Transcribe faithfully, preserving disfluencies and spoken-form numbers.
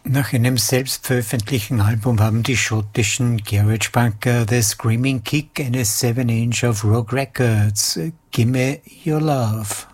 Nach einem selbstveröffentlichten Album haben die schottischen Garage-Punker The Screaming Kick eine seven inch auf Rogue Records. Gimme Your Love.